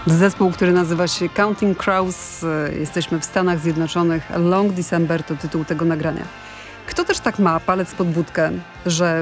Zespół, który nazywa się Counting Crows. Jesteśmy w Stanach Zjednoczonych. Long December to tytuł tego nagrania. Kto też tak ma palec pod budkę, że